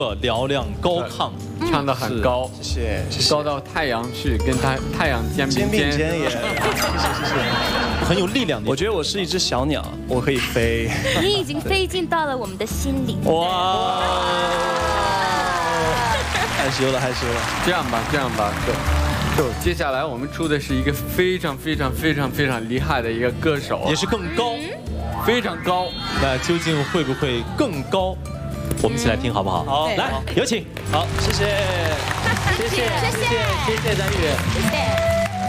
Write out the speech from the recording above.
嘹亮高亢， 唱得很高， 谢谢， 高到太阳去，跟太阳肩并肩也，谢谢， 很有力量的。 我觉得我是一只小鸟，我可以飞。 你已经飞进到了我们的心里。 哇！害羞了，害羞了。 这样吧，就接下来我们出的是一个非常厉害的一个歌手， 也是更高， 非常高。 那究竟会不会更高？我们一起来听好不好？ 好， 来，有请。 好，谢谢， 谢谢谢谢张宇。 谢谢。